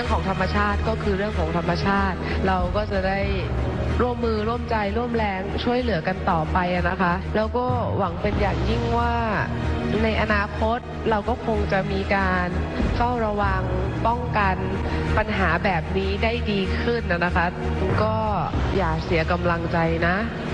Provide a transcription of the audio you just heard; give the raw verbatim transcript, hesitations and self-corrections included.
ของธรรมชาติก็คือเรื่องของธรรมชาติเราก็จะได้ร่วมมือร่วมใจร่วมแรงช่วยเหลือกันต่อไปนะคะแล้วก็หวังเป็นอย่างยิ่งว่าในอนาคตเราก็คงจะมีการเฝ้าระวังป้องกันปัญหาแบบนี้ได้ดีขึ้นนะคะก็อย่าเสียกำลังใจนะ